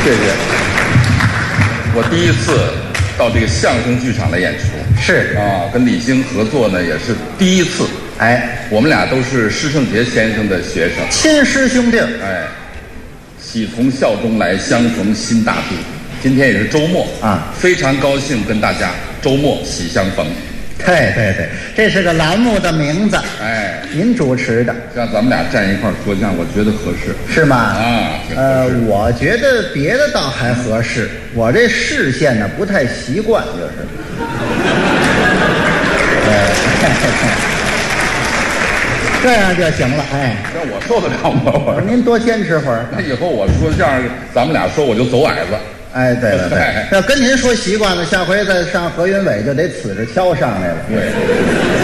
谢谢。我第一次到这个相声剧场来演出， 是啊，跟李菁合作呢也是第一次。 哎， 我们俩都是施圣杰先生的学生， 亲师兄弟。 哎，喜从笑中来，相逢心大度。今天也是周末啊， 非常高兴跟大家周末喜相逢。 对对对，这是个栏目的名字。 哎， 您主持的， 让咱们俩站一块儿说相声，我觉得合适。 是吗？ 啊，挺合适。 我觉得别的倒还合适，我这视线呢不太习惯，就是。这样就行了，哎， 这我受得了吗？我您多坚持会儿。 那以后我说相声，咱们俩说我就走矮子。 哎，对了对，要跟您说习惯了，下回再上何云伟就得呲着敲上来了。 对。